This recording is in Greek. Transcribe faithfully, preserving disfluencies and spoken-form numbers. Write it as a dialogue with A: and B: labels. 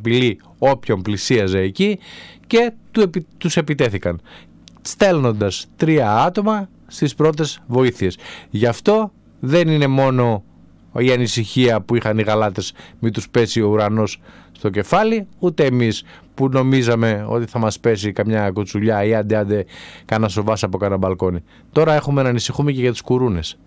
A: απειλή όποιον πλησίαζε εκεί και τους επιτέθηκαν, στέλνοντας τρία άτομα στις πρώτες βοήθειες. Γι' αυτό δεν είναι μόνο η ανησυχία που είχαν οι γαλάτες μη τους πέσει ο ουρανός στο κεφάλι, ούτε εμείς που νομίζαμε ότι θα μας πέσει καμιά κουτσουλιά ή άντε άντε κάνα σοβάς από κάνα μπαλκόνι. Τώρα έχουμε να ανησυχούμε και για τους κουρούνες.